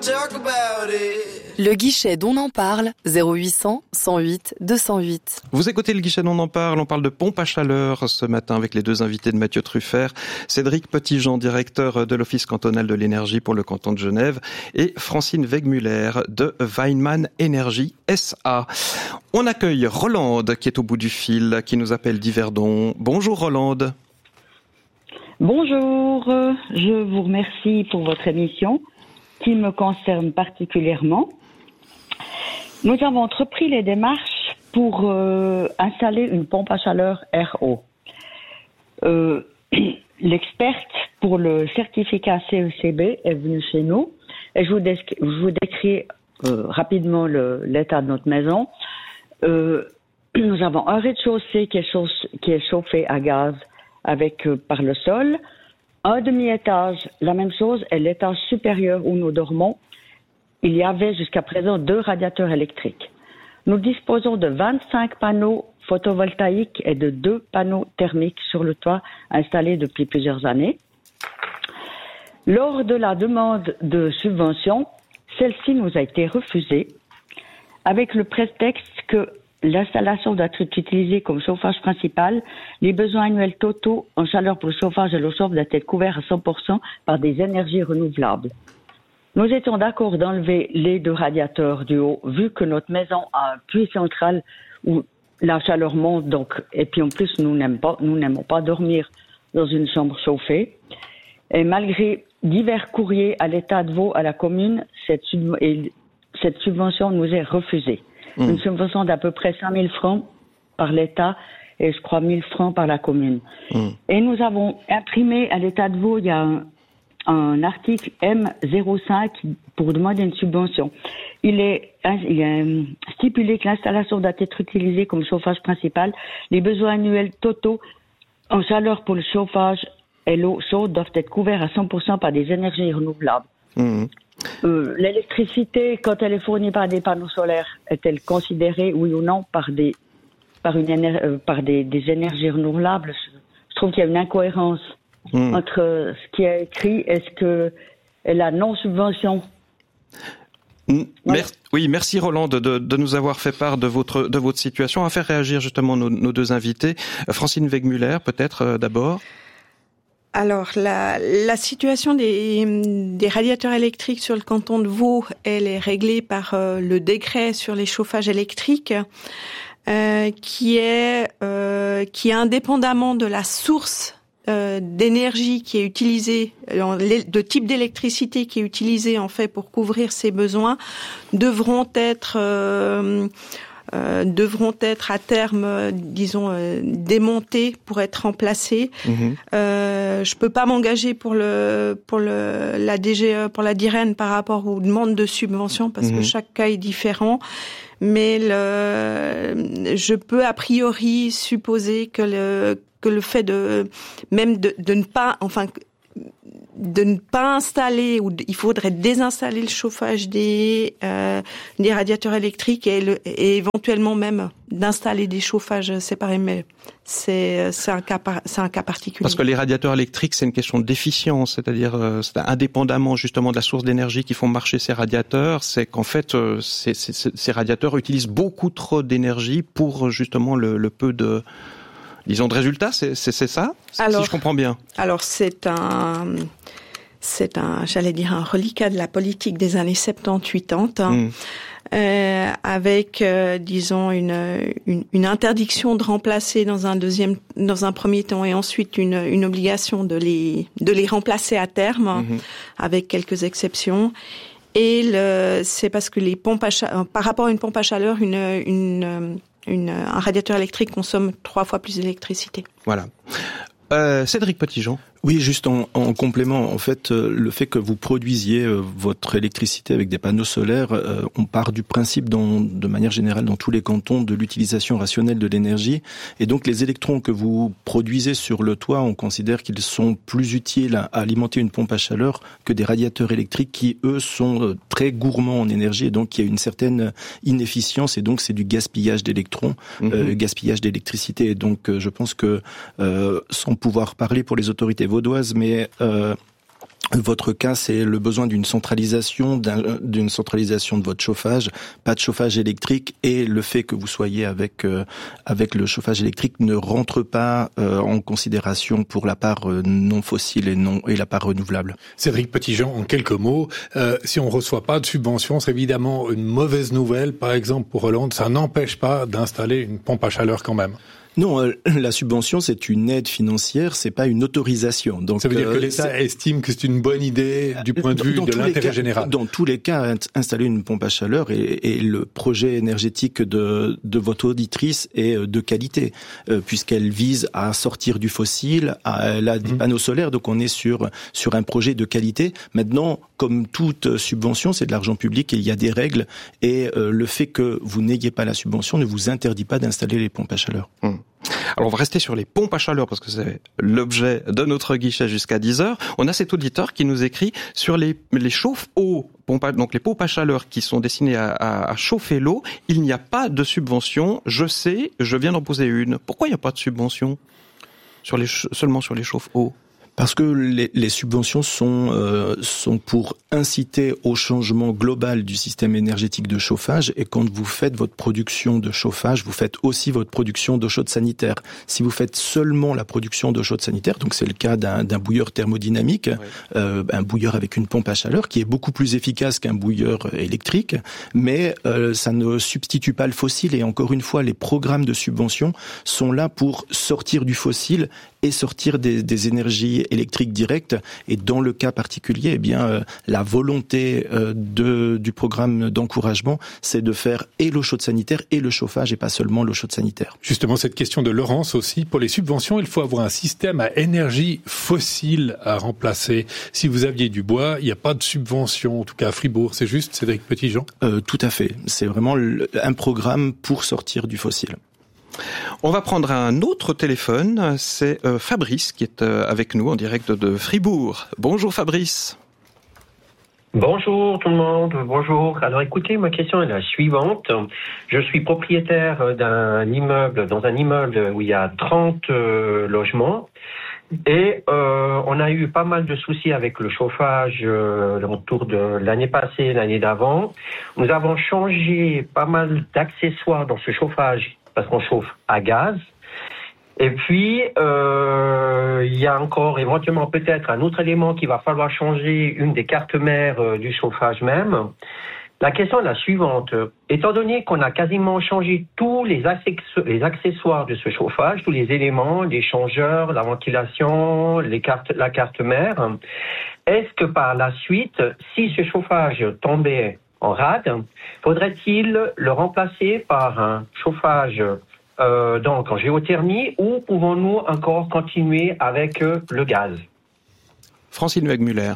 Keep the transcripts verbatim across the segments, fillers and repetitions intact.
talk about it. Le guichet d'On en parle, zéro huit cent, cent huit, deux cent huit. Vous écoutez le guichet d'On en parle, on parle de pompe à chaleur ce matin avec les deux invités de Mathieu Truffert, Cédric Petitjean, directeur de l'Office cantonal de l'énergie pour le canton de Genève, et Francine Wegmuller de Weinmann Énergie S A. On accueille Rolande qui est au bout du fil, qui nous appelle d'Yverdon. Bonjour Rolande. Bonjour, je vous remercie pour votre émission qui me concerne particulièrement. Nous avons entrepris les démarches pour euh, installer une pompe à chaleur R O. Euh, l'experte pour le certificat C E C B est venue chez nous et je vous, dé- je vous décris euh, rapidement le, l'état de notre maison. Euh, nous avons un rez-de-chaussée qui est, chauss- qui est chauffé à gaz avec euh, par le sol, un demi-étage, la même chose, et l'étage supérieur où nous dormons, il y avait jusqu'à présent deux radiateurs électriques. Nous disposons de vingt-cinq panneaux photovoltaïques et de deux panneaux thermiques sur le toit installés depuis plusieurs années. Lors de la demande de subvention, celle-ci nous a été refusée avec le prétexte que l'installation doit être utilisée comme chauffage principal. Les besoins annuels totaux en chaleur pour le chauffage et l'eau chaude doivent être couverts à cent pour cent par des énergies renouvelables. Nous étions d'accord d'enlever les deux radiateurs du haut, vu que notre maison a un puits central où la chaleur monte, donc, et puis en plus, nous n'aimons pas, nous n'aimons pas dormir dans une chambre chauffée. Et malgré divers courriers à l'État de Vaud, à la commune, cette, sub- et cette subvention nous est refusée. Mmh. Une subvention d'à peu près cinq mille francs par l'État et je crois mille francs par la commune. Mmh. Et nous avons imprimé à l'État de Vaud, il y a un, un article M zéro cinq pour demander une subvention. Il est, il est stipulé que l'installation doit être utilisée comme chauffage principal. Les besoins annuels totaux en chaleur pour le chauffage et l'eau chaude doivent être couverts à cent pour cent par des énergies renouvelables. Mmh. Euh, l'électricité, quand elle est fournie par des panneaux solaires, est-elle considérée, oui ou non, par des, par une éner- euh, par des, des énergies renouvelables? Je trouve qu'il y a une incohérence mmh. entre ce qui est écrit et ce que et la non-subvention. Mmh. Voilà. Mer- oui, merci Rolande de, de nous avoir fait part de votre de votre situation, à faire réagir justement nos, nos deux invités. Euh, Francine Wegmuller, peut-être euh, d'abord. Alors, la, la situation des, des radiateurs électriques sur le canton de Vaud, elle est réglée par euh, le décret sur les chauffages électriques, euh, qui est euh, qui est indépendamment de la source euh, d'énergie qui est utilisée, de type d'électricité qui est utilisée en fait pour couvrir ces besoins, devront être euh, Euh, devront être à terme, euh, disons, euh, démontés pour être remplacés. Mmh. Euh, je peux pas m'engager pour le pour le la D G E, pour la DIREN par rapport aux demandes de subvention parce mmh. que chaque cas est différent. Mais le, je peux a priori supposer que le que le fait de même de, de ne pas, enfin. de ne pas installer ou de, il faudrait désinstaller le chauffage des euh, des radiateurs électriques et, le, et éventuellement même d'installer des chauffages séparés, mais c'est c'est un cas par, c'est un cas particulier. Parce que les radiateurs électriques, c'est une question d'efficience, c'est-à-dire euh, c'est indépendamment justement de la source d'énergie qui font marcher ces radiateurs, c'est qu'en fait euh, c'est, c'est, ces radiateurs utilisent beaucoup trop d'énergie pour justement le, le peu de disons de résultats, c'est, c'est, c'est ça, alors, si je comprends bien. Alors c'est un, c'est un, j'allais dire un reliquat de la politique des années soixante-dix quatre-vingts, hein, mmh. euh, avec, euh, disons une, une une interdiction de remplacer dans un deuxième, dans un premier temps et ensuite une une obligation de les de les remplacer à terme, mmh. avec quelques exceptions. Et le, c'est parce que les pompes à chaleur, par rapport à une pompe à chaleur, une une Une, un radiateur électrique consomme trois fois plus d'électricité. Voilà. Euh, Cédric Petitjean. Oui, juste en, en complément, en fait, euh, le fait que vous produisiez euh, votre électricité avec des panneaux solaires, euh, on part du principe, dans, de manière générale, dans tous les cantons, de l'utilisation rationnelle de l'énergie. Et donc, les électrons que vous produisez sur le toit, on considère qu'ils sont plus utiles à, à alimenter une pompe à chaleur que des radiateurs électriques qui, eux, sont euh, très gourmands en énergie. Et donc, il y a une certaine inefficience et donc, c'est du gaspillage d'électrons, mmh. euh, gaspillage d'électricité. Et donc, euh, je pense que, euh, sans pouvoir parler pour les autorités vaudoises, mais euh, Votre cas, c'est le besoin d'une centralisation, d'un, d'une centralisation de votre chauffage, pas de chauffage électrique, et le fait que vous soyez avec euh, avec le chauffage électrique ne rentre pas euh, en considération pour la part euh, non fossile et non et la part renouvelable. Cédric Petitjean, en quelques mots, euh, si on reçoit pas de subvention, c'est évidemment une mauvaise nouvelle. Par exemple, pour Hollande, ça n'empêche pas d'installer une pompe à chaleur quand même. Non, euh, la subvention, c'est une aide financière, c'est pas une autorisation. Donc, ça veut dire euh, que l'État c'est... estime que c'est une bonne idée du point de vue dans, dans de l'intérêt cas, général. Dans tous les cas, installer une pompe à chaleur et, et le projet énergétique de, de votre auditrice est de qualité, euh, puisqu'elle vise à sortir du fossile, à, elle a des mmh. panneaux solaires, donc on est sur sur un projet de qualité. Maintenant, comme toute subvention, c'est de l'argent public et il y a des règles, et euh, le fait que vous n'ayez pas la subvention ne vous interdit pas d'installer les pompes à chaleur. Mmh. Alors on va rester sur les pompes à chaleur parce que c'est l'objet de notre guichet jusqu'à dix heures. On a cet auditeur qui nous écrit sur les, les chauffe-eau, pompes à, donc les pompes à chaleur qui sont destinées à, à, à chauffer l'eau. Il n'y a pas de subvention. Je sais, je viens d'en poser une. Pourquoi il n'y a pas de subvention sur les, seulement sur les chauffe-eau ? Parce que les, les subventions sont euh, sont pour inciter au changement global du système énergétique de chauffage, et quand vous faites votre production de chauffage, vous faites aussi votre production d'eau chaude sanitaire. Si vous faites seulement la production d'eau chaude sanitaire, donc c'est le cas d'un, d'un bouilleur thermodynamique, oui. euh, un bouilleur avec une pompe à chaleur qui est beaucoup plus efficace qu'un bouilleur électrique, mais euh, ça ne substitue pas le fossile, et encore une fois, les programmes de subvention sont là pour sortir du fossile et sortir des, des énergies électriques directes. Et dans le cas particulier, eh bien, euh, la volonté euh, de, du programme d'encouragement, c'est de faire et l'eau chaude sanitaire et le chauffage, et pas seulement l'eau chaude sanitaire. Justement, cette question de Laurence aussi, pour les subventions, il faut avoir un système à énergie fossile à remplacer. Si vous aviez du bois, il n'y a pas de subvention, en tout cas à Fribourg, c'est juste, Cédric Petitjean ? euh, Tout à fait. C'est vraiment le, un programme pour sortir du fossile. On va prendre un autre téléphone, c'est euh, Fabrice qui est euh, avec nous en direct de Fribourg. Bonjour Fabrice. Bonjour tout le monde, bonjour. Alors écoutez, ma question est la suivante. Je suis propriétaire d'un immeuble, dans un immeuble où il y a trente euh, logements. Et euh, on a eu pas mal de soucis avec le chauffage euh, autour de l'année passée, l'année d'avant. Nous avons changé pas mal d'accessoires dans ce chauffage parce qu'on chauffe à gaz. Et puis, euh, il y a encore éventuellement peut-être un autre élément qu'il va falloir changer, une des cartes mères euh, du chauffage même. La question est la suivante. Étant donné qu'on a quasiment changé tous les, access- les accessoires de ce chauffage, tous les éléments, les changeurs, la ventilation, les cartes, la carte mère, est-ce que par la suite, si ce chauffage tombait en rade, faudrait-il le remplacer par un chauffage euh, donc en géothermie, ou pouvons-nous encore continuer avec euh, le gaz ? Francine Wegmuller.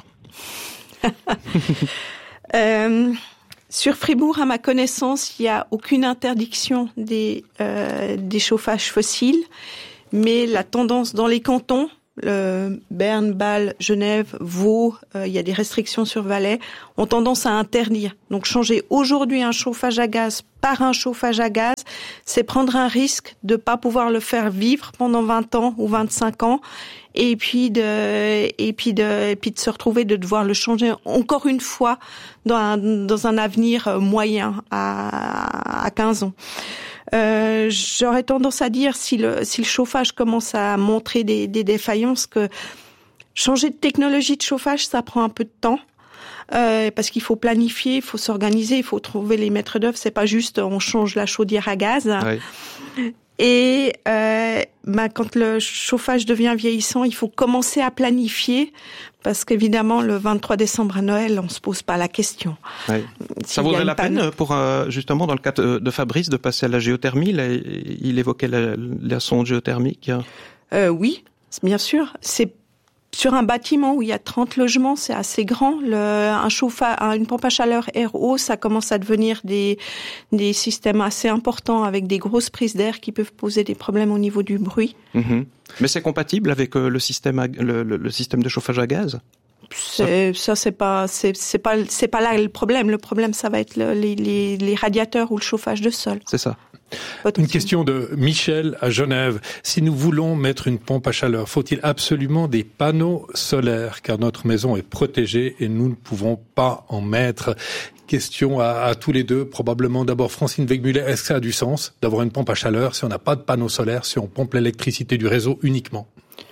euh, sur Fribourg, à ma connaissance, il n'y a aucune interdiction des, euh, des chauffages fossiles, mais la tendance dans les cantons, le Berne, Bâle, Genève, Vaud, euh, il y a des restrictions sur Valais, ont tendance à interdire. Donc changer aujourd'hui un chauffage à gaz par un chauffage à gaz, c'est prendre un risque de pas pouvoir le faire vivre pendant vingt ans ou vingt-cinq ans, et puis de et puis de et puis de se retrouver de devoir le changer encore une fois dans un, dans un avenir moyen à à quinze ans. Euh, j'aurais tendance à dire, si le si le chauffage commence à montrer des, des défaillances, que changer de technologie de chauffage, ça prend un peu de temps. Euh, parce qu'il faut planifier, il faut s'organiser, il faut trouver les maîtres d'œuvre. C'est pas juste on change la chaudière à gaz. Oui. Et euh, bah, quand le chauffage devient vieillissant, il faut commencer à planifier, parce qu'évidemment le vingt-trois décembre à Noël, on se pose pas la question. Oui. Ça vaudrait la panne peine pour euh, justement dans le cas de Fabrice de passer à la géothermie. Là, il évoquait la, la sonde géothermique. Euh, oui, bien sûr. C'est sur un bâtiment où il y a trente logements, c'est assez grand. Le, un chauffage, une pompe à chaleur R O, ça commence à devenir des, des systèmes assez importants avec des grosses prises d'air qui peuvent poser des problèmes au niveau du bruit. Mmh. Mais c'est compatible avec le système, à, le, le, le système de chauffage à gaz ? C'est, ça, c'est pas, c'est, c'est pas, c'est pas là le problème. Le problème, ça va être le, les, les, les radiateurs ou le chauffage de sol. C'est ça. Une question de Michel à Genève. Si nous voulons mettre une pompe à chaleur, faut-il absolument des panneaux solaires car notre maison est protégée et nous ne pouvons pas en mettre? Question à, à tous les deux, probablement d'abord Francine Wegmuller, est-ce que ça a du sens d'avoir une pompe à chaleur si on n'a pas de panneaux solaires, si on pompe l'électricité du réseau uniquement?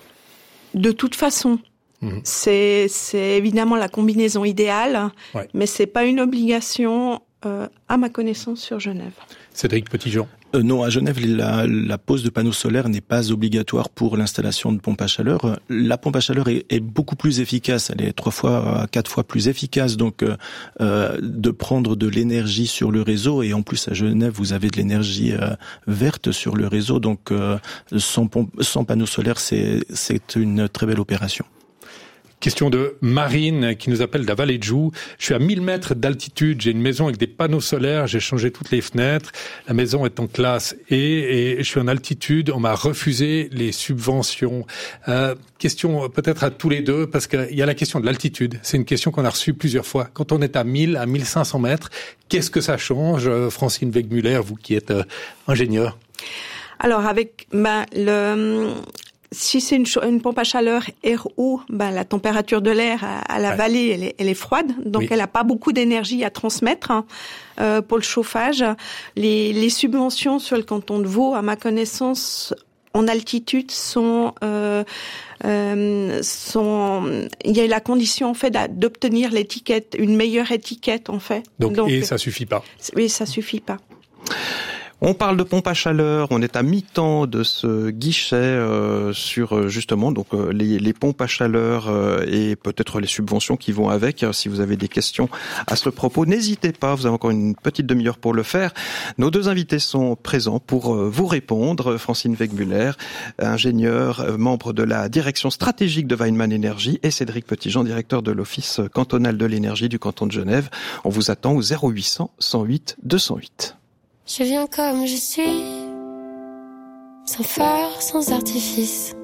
De toute façon, mmh. c'est, c'est évidemment la combinaison idéale, ouais. mais c'est pas une obligation euh, à ma connaissance sur Genève. Cédric Petitjean. Euh, non, à Genève, la, la pose de panneaux solaires n'est pas obligatoire pour l'installation de pompes à chaleur. La pompe à chaleur est, est beaucoup plus efficace, elle est trois fois à quatre fois plus efficace, donc euh, de prendre de l'énergie sur le réseau, et en plus à Genève, vous avez de l'énergie euh, verte sur le réseau, donc euh, sans, pompe, sans panneaux solaires, c'est, c'est une très belle opération. Question de Marine qui nous appelle de la vallée de Joux. Je suis à mille mètres d'altitude, j'ai une maison avec des panneaux solaires, j'ai changé toutes les fenêtres, la maison est en classe E et je suis en altitude, on m'a refusé les subventions. Euh, question peut-être à tous les deux, parce qu'il y a la question de l'altitude, c'est une question qu'on a reçue plusieurs fois. Quand on est à mille, à mille cinq cents mètres, qu'est-ce que ça change? Francine Wegmuller, vous qui êtes euh, ingénieure. Alors avec ben, le... Si c'est une, une pompe à chaleur R O, ben la température de l'air à, à la ouais. vallée, elle est, elle est froide, donc oui. elle n'a pas beaucoup d'énergie à transmettre hein, euh, pour le chauffage. Les, les subventions sur le canton de Vaud, à ma connaissance, en altitude, sont, euh, euh, sont. Il y a la condition en fait d'obtenir l'étiquette, une meilleure étiquette en fait. Donc, donc et ça suffit pas. Oui, ça suffit pas. On parle de pompe à chaleur, on est à mi-temps de ce guichet euh, sur justement donc euh, les, les pompes à chaleur euh, et peut-être les subventions qui vont avec. Si vous avez des questions à ce propos, n'hésitez pas, vous avez encore une petite demi-heure pour le faire. Nos deux invités sont présents pour euh, vous répondre. Francine Wegmuller, ingénieur, euh, membre de la direction stratégique de Weinmann Énergie, et Cédric Petitjean, directeur de l'Office cantonal de l'énergie du canton de Genève. On vous attend au zéro huit cents cent huit deux cent huit. Je viens comme je suis, sans phare, sans artifice.